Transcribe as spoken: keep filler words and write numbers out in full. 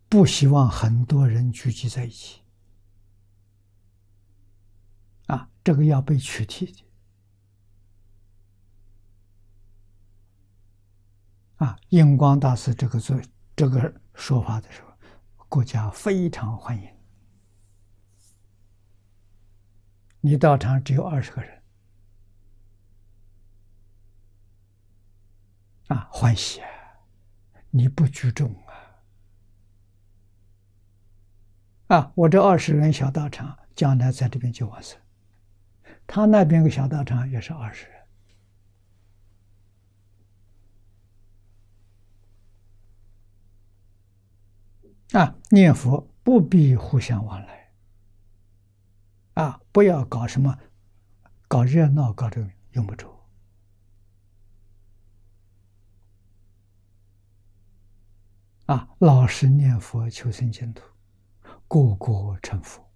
不希望很多人聚集在一起啊，这个要被取缔的啊。印光大师这个做这个说法的时候，国家非常欢迎。你道场只有二十个人啊，欢喜啊！你不聚众啊！啊，我这二十人小道场，将来在这边就完事。他那边个小道场也是二十人啊。念佛不必互相往来啊，不要搞什么搞热闹，搞这个用不着啊。老实念佛，求生净土，个个成佛。